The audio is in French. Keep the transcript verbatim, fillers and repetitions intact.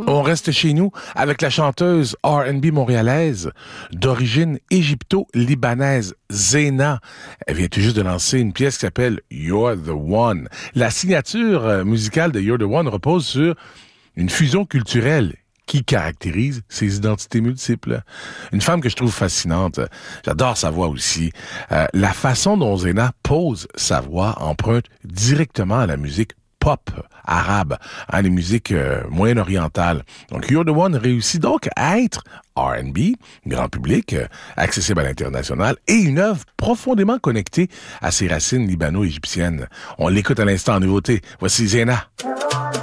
On reste chez nous avec la chanteuse R and B montréalaise d'origine égypto-libanaise, Zena. Elle vient tout juste de lancer une pièce qui s'appelle You're the One. La signature musicale de You're the One repose sur une fusion culturelle qui caractérise ses identités multiples. Une femme que je trouve fascinante. J'adore sa voix aussi. Euh, la façon dont Zena pose sa voix emprunte directement à la musique pop arabe, hein, les musiques euh, moyen-orientales. Donc, You're the One réussit donc à être R and B, grand public, euh, accessible à l'international, et une œuvre profondément connectée à ses racines libano-égyptiennes. On l'écoute à l'instant en nouveauté. Voici Zena.